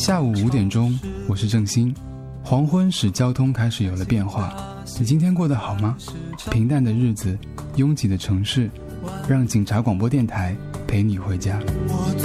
下午5点钟，我是郑鑫。黄昏使交通开始有了变化，你今天过得好吗？平淡的日子，拥挤的城市，让警察广播电台陪你回家。